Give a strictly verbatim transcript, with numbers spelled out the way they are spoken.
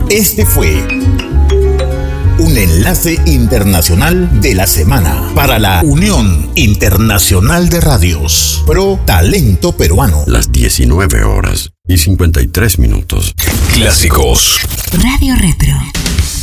Este fue un enlace internacional de la semana para la Unión Internacional de Radios Pro Talento Peruano. Las diecinueve horas y cincuenta y tres minutos. Clásicos. Radio Retro.